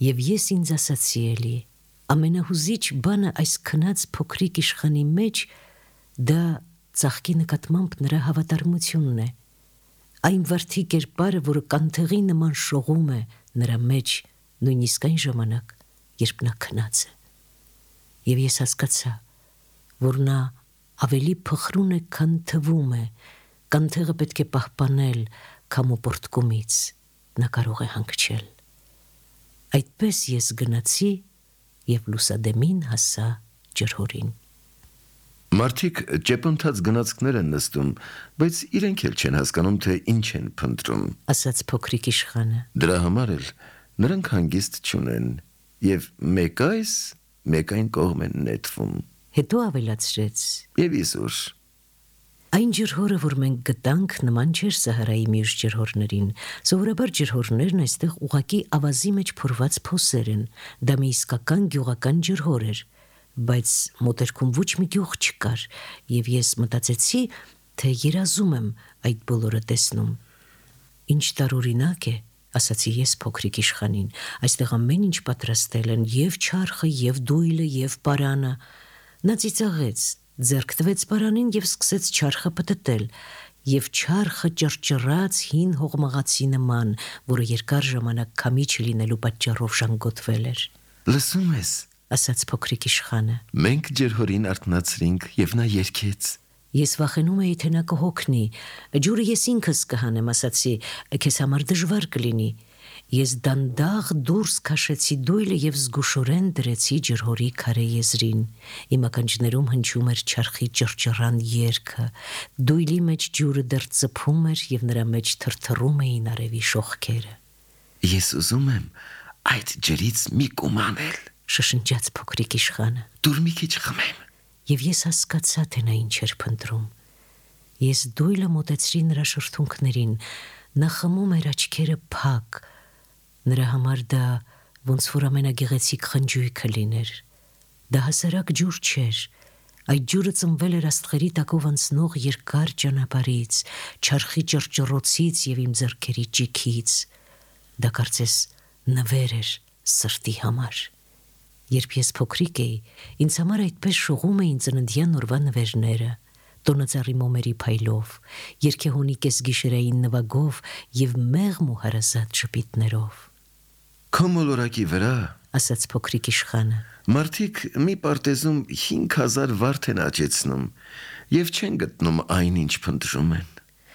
Եվ ես ինձ ասացի էլի, ամենահուզիչ բանը այս քնած փոքրիկ իշխանի մեջ դա ծաղկի նկատմամբ նրա հավատարմությունն է, այն վարդի կերպարը, որը կանթեղի նման շողում է նրա մեջ նույնիսկ այն ժամանակ, երբ նա քնած է։ Եվ ես հասկացա, որ նա ավելի փխրուն է, քան թվում է, կանթեղը պետք է պահպանել քամու պորտկումից, նա կարող է հանգչել։ Այդպես ես գնացի և լուսադեմին հասա ջրհորին։ Մարդիկ ճեպընթաց գնացքներ են նստում, բայց իրենք էլ չեն հասկանում, թե ինչ են փնտրում, ասաց փոքրիկ իշխանը։ Դրա համար էլ նրանք հանգիստ չունեն, և մեկ այս, մեկ այն կողմ են նետվում։ Հետո ավելացրեց. Եվ իսուր։ Այն ջրհորը, որ մենք գտանք, նման չէր Սահարայի մյուս ջրհորներին։ Սովորաբար ջրհորներն այստեղ ուղղակի ավազի մեջ փորված փոսեր են։ Դա մի իսկական գյուղական ջրհոր էր, բայց մոտերքում ոչ մի գյուղ չկար, և ես մտածեցի, թե երազում եմ այդ բոլորը տեսնում։ Ինչ տարօրինակ է, ասացի ես փոքրիկ իշխանին, այստեղ ամեն ինչ պատրաստել են, և չարխը, և դույլը, և պարանը։ Նա ծիծաղեց, ձեռք տվեց պարանին և սկսեց չարխը պտտել, և չարխը ճռճռաց հին հողմաղացի նման, որը երկար ժամանակ քամի չլինելու պատճառով ժանգոտվել էր։ Լսում ես, ասաց փոքրիկ իշխանը։ Մենք ջրհորին արթնացրինք, և նա երգեց։ Ես վախենում էի, թե նա կհոգնի։ Ջուրը ես ինքս կհանեմ, ասացի, քեզ համար դժվար կլինի։ Ես դանդաղ դուրս քաշեցի դույլը և զգուշորեն դրեցի ջրհորի քարե եզրին։ Իմ ականջներում հնչում էր չարխի ճռճռան երգը։ Դույլի մեջ ջուրը դեռ ծփում էր և նրա մեջ թրթռում էին արևի շողքերը։ Ես ուզում եմ այդ ջրից մի կում անել, շշնջաց փոքրիկ իշխանը։ Դուր մի քիչ խմեմ։ Եվ ես հասկացա, թե նա ինչ էր փնտրում։ Ես դույլը մոտեցրի նրա շրթունքներին, նա խմում էր աչքերը փակ։ Նրա համար դա ոնց որ ամենագեղեցիկ խնջույքը լիներ։ Դա հասարակ ջուր չէր։ Այդ ջուրը ծնվել էր աստղերի տակով անցնող երկար ճանապարհից, չարխի ճռճռոցից և իմ ձեռքերի ճիգից։ Դա կարծես նվեր էր սրտի համար։ Երբ ես փոքրիկ էի, ինձ համար այդպես շողում էին ծննդյան օրվա նվերները, տոնածառի մոմերի փայլով, երգեհոնի կեսգիշերային նվագով և մեղմ ու հարազատ ժպիտներով։ Քո մոլորակի վրա, ասաց փոքրիկ իշխանը, մարդիկ մի պարտեզում 5000 վարդ են աճեցնում և չեն գտնում այն, ինչ փնտրում են։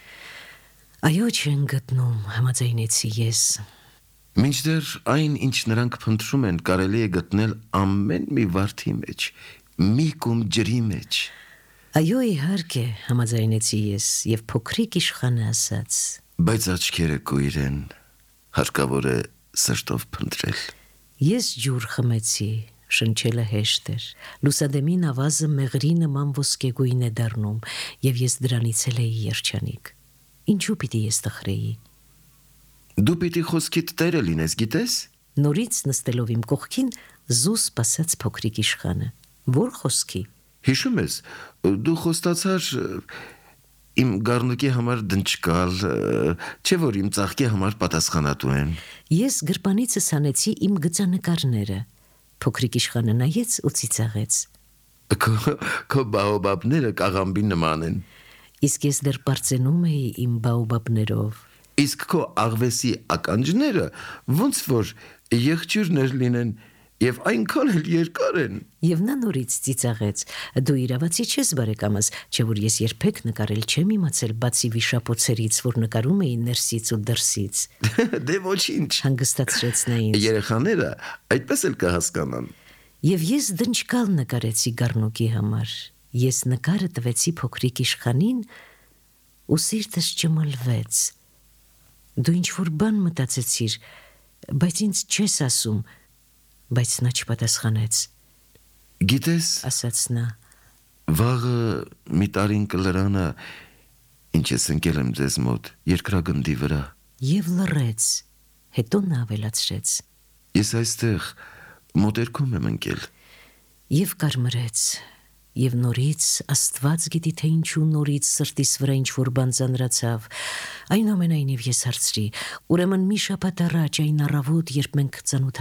Այո, չեն գտնում, համաձայնեցի ես։ Մինչդեռ այն, ինչ նրանք փնտրում են, կարելի է գտնել ամեն մի վարդի մեջ, մի կում ջրի մեջ։ Այո, իհարկե, համաձայնեցի ես, և փոքրիկ իշխանը ասաց. Բայց աչքերը կույր են, հարկավոր է սրտով փնտրել։ Ես ջուր խմեցի, շնչելը հեշտ էր, լուսադեմին ավազը մեղրի նման ոսկեգույն է դառնում, և ես դրանից էլ էի երջանիկ։ Ինչու պիտի ես տխրեի։ Դու պիտի խոսքիդ տերը լինես, գիտես։ Նորից նստելով իմ կողքին, զուս սպասեց փոքրիկ իշխանը։ Որ խոսքի։ Հիշում ես, դու խոստացար իմ գառնուկի համար դնչկալ, չէ որ իմ ծաղկի համար պատասխանատու են։ Ես գրպանիցս հանեցի իմ գծանկարները։ Փոքրիկ իշխանը նայեց ու ծիծաղեց։ Քո բաոբաբները կաղամբի նման են։ Իսկ ես դեռ պարծենում էի իմ բաոբաբներով։ Իսկ քո աղվեսի ականջները ոնց որ եղջյուրներ լինեն և այնքան էլ երկար են։ Եվ նա նորից ծիծաղեց։ Դու իրավացի չես, բարեկամս, չէ որ ես երբեք նկարել չեմ իմացել, բացի վիշապոցերից, որ նկարում էին ներսից ու դրսից։ Դե ոչինչ, հանգստացրեց նա ինձ։ Երեխաները այդպես էլ կհասկանան։ Եվ ես դնչկալ նկարեցի գառնուկի համար։ Ես նկարը տվեցի փոքրիկ իշխանին ու սիրտս ճմլվեց։ Դու ինչ-որ բան մտածեցիր, բայց ինձ չես ասում, բայց նա չպատասխանեց։ Գիտես, ասաց նա, վաղը մի տարին կլրանա, ինչ ես ընկել եմ ձեզ մոտ, երկրագնդի վրա։ Եվ լռեց, հետո նա ավելացրեց. Ես այստեղ մոտերքում եմ ընկել։ Եվ կարմրեց, և նորից Աստված գիտի թե ինչու նորից սրտիս վրա ինչ-որ բան ծանրացավ։ Այնուամենայնիվ ես հարցրի. ուրեմն մի շաբաթ առաջ այն առավոտ, երբ մենք ծանոթ